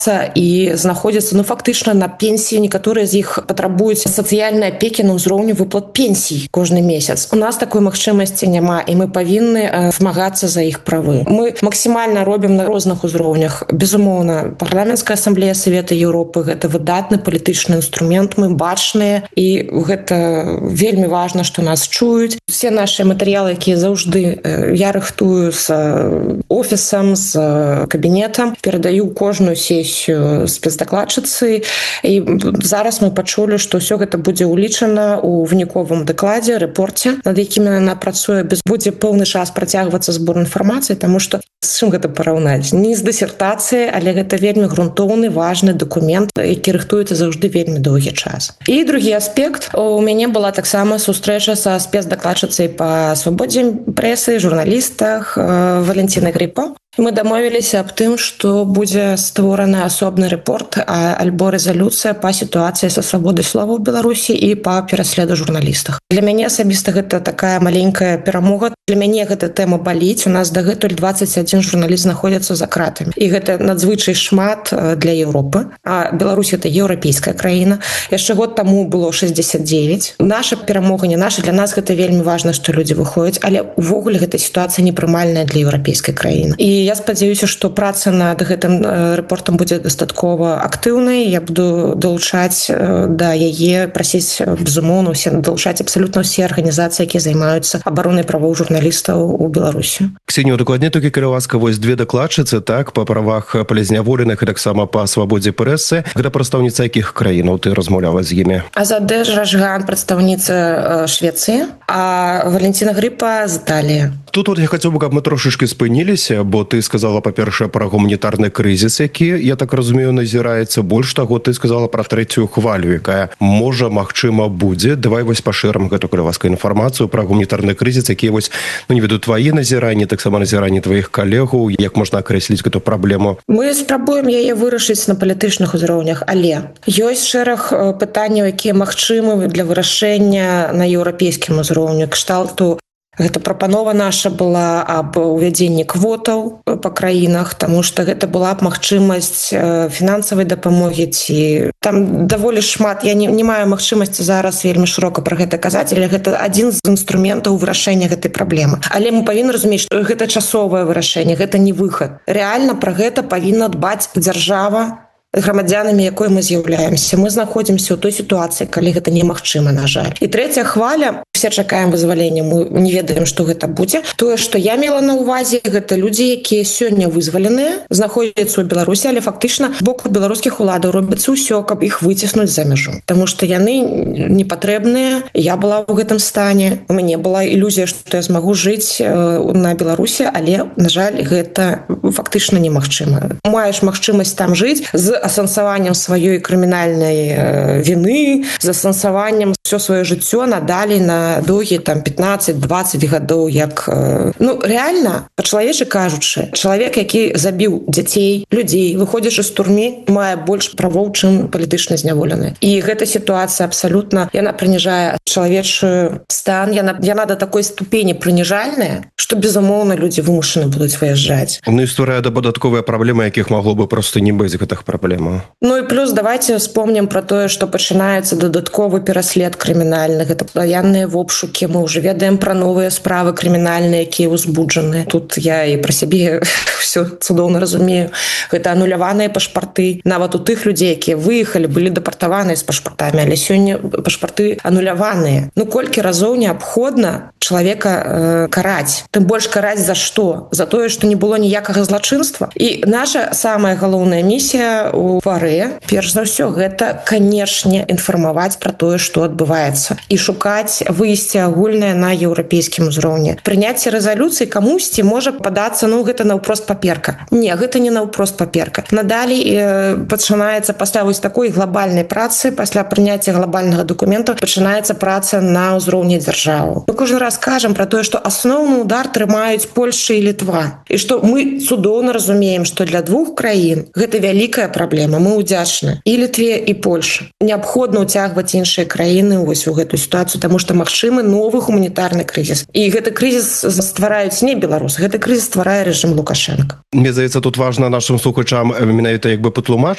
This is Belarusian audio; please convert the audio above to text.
і знаходзяцца фактычна на пенсіі. Некаторыя з іх патрабуюць сацыяльнай апекі на ўзроўню выплат пенсій кожны месяц. У нас такой магчымасці няма, і мы павінны змагацца за іх правы. Мы максімальна робім на розных узроўнях. Безумоўна, парламенцкая асамблея Савета Еўропы — гэта выдатны палітычны інструмент, мы бачныя, і гэта вельмі важна, што нас чуюць. Все наши матэрыялы, якія заўжды я рыхтую з офісам, з кабінетам, перадаю кожную сесію спецдакладчыцы, і зараз мы пачулі, што ўсё гэта будзе ўлічана ў выніковым дакладзе, рэпорце, над якім яна працуе. Будзе пэўны час працягвацца збор інфармацыі, таму што з чым гэта параўнаць? Не з дысертацыяй, але гэта вельмі грунтоўны, важны дакумент, які рыхтуецца заўжды вельмі доўгі час. І другі аспект. У мяне была таксама сустрэча са спецдакладчыцай па свабодзе прэсы, журналістах Валентинай Гриппо. Мы дамовіліся аб тым, што будзе створаны асобны рэпорт альбо рэзалюцыя па сітуацыі са свабодай слова ў Беларусі і па пераследу журналістах. Для мяне асабіста гэта такая маленькая перамога. Для мяне гэта тэма баліць. У нас дагэтуль 21 журналіст знаходзяцца за кратамі. І гэта надзвычай шмат для Еўропы. А Беларусь — гэта еўрапейская краіна. Яшчэ год таму было 69. Наша перамога не наша. Для нас гэта вельмі важна, што людзі выходзяць, але увогуле гэта сітуацыя непрымальная для еўрапейскай краіны. І я спадзяюся, што праца над гэтым рэпортам будзе дастаткова актыўнай. Я буду далучаць да яе, прасіць, безумоўна, далучаць абсалютна ўсе арганізацыі, якія займаюцца абаронай правоў журналістаў у Беларусі. Ксенія, дакладней толькі калі ласка, вось две дакладчыцы, так, па правах палізняволеных і таксама па свабодзе прэсы. Гэта прадстаўніца якіх краінаў ты размаўляла з імі? Азаде Жажган — прадстаўніца Швецыі, а Валентина Гриппо з Італіі. Тут я хацеў бы, каб мы трошачкі спыніліся, бо ты сказала, па-першае, пра гуманітарны крызіс, які, я так разумею, назіраецца. Больш таго, ты сказала пра трэцюю хвалю, якая можа, магчыма, будзе. Давай вось пашырым гэту, калі ласка, інфармацыю пра гуманітарны крызіс, які вось, не веду, твае назіранні, таксама назіранні тваіх калегаў, як можна акрэсліць гэту праблему? Мы спрабуем яе вырашыць на палітычных узроўнях, але ёсць шэраг пытанняў, якія магчымы для вырашэння на еўрапейскім узроўні, кшталту. Гэта прапанова наша была аб увядзенні квотаў па краінах, таму што гэта была б магчымасць фінансавай дапамогі, ці там даволі шмат. Я не маю магчымасці зараз вельмі шырока пра гэта казаць, але гэта адзін з інструментаў вырашэння гэтай праблемы. Але мы павінны разумець, што гэта часовае вырашэнне, гэта не выхад. Рэальна пра гэта павінна дбаць дзяржава, грамадзянамі якой мы з'яўляемся. Мы знаходзімся ў той сітуацыі, калі гэта немагчыма, на жаль. І трэцяя хваля, все чакаем вызвалення, мы не ведаем, што гэта будзе. Тое, што я мела на ўвазе, гэта людзі, якія сёння вызваленыя, знаходзяцца ў Беларусі, але фактычна боку беларускіх уладаў робіцца ўсё, каб іх выціснуць за мяжу. Таму што яны непатрэбныя. Я была ў гэтым стане. У мяне была ілюзія, што я змагу жыць на Беларусі, але, на жаль, гэта фактычна немагчыма. Маеш магчымасць там жыць з асэнсаваннем сваёй крымінальнай віны, з асэнсаваннем ўсё сваё жыццё надалей на доўгі 15-20 гадоў, як рэальна, па-чалавечы кажучы, чалавек, які забіў дзяцей, людзей, выходзячы з турмы, мае больш правоў, чым палітычна зняволены. І гэта сітуацыя абсалютна, яна прыніжае чалавечы стан, яна да такой ступені прыніжальная, што безумоўна людзі вымушаны будуць выязджаць. Ну і стварае дадатковыя праблемы, якіх магло бы проста не быць гэтых праблем. Ну і плюс давайте вспомним про тое, што пачынаецца дадатковы пераслед крымінальны, гэта пастаянныя вобшукі, мы ўжо ведаем пра новыя справы крымінальныя, якія ўзбуджаны. Тут я і пра сябе ўсё цудоўна разумею. Гэта ануляваныя пашпарты. Нават у тых людзей, якія выехалі, былі дэпартаваныя з пашпартамі, але сёння пашпарты ануляваныя. Ну колькі разоў неабходна чалавека караць? Тым больш караць за што? За тое, што не было ніякага злачынства. І наша самая галоўная місія у ПАРЭ, перш за ўсё, гэта, канешне, інфармаваць пра тое, што адбываецца, і шукаць выйсце агульнае на еўрапейскім узроўні. Прыняцце рэзалюцыі камусьці можа падацца, гэта наўпрост паперка. Не, гэта не наўпрост паперка. Надалей пачынаецца пасля вось такой глобальнай працы, пасля прыняцця глобальнага дакумента пачынаецца праца на ўзроўні дзяржавы. Кожны раз, скажам про тое, што асноўны удар трымаюць Польша і Літва. І што мы цудоўна разумеем, што для двух краін гэта вялікая праблема. Мы ўдзячны і Літве, і Польшы. Неабходна ўцягваць іншыя краіны вось у гэтую сітуацыю, таму што магчымы новы гуманітарны крызіс. І гэты крызіс ствараюць не беларусы, гэты крызіс стварае рэжым Лукашенка. Мне здаецца, тут важна нашым слухачам менавіта як бы патлумачыць,